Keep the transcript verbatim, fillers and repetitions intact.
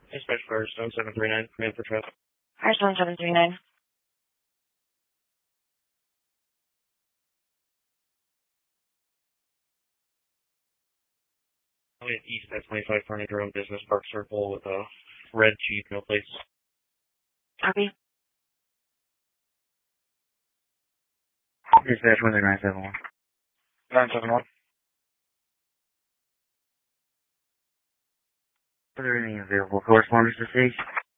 Dispatch Firestone seven three nine, command for traffic. Firestone seven three nine. I'm at East at twenty-five Furniture Road Business Park Circle with a red Jeep, no plates. Copy. Dispatch one three nine seven one. nine seven one. Are there any available correspondence to see?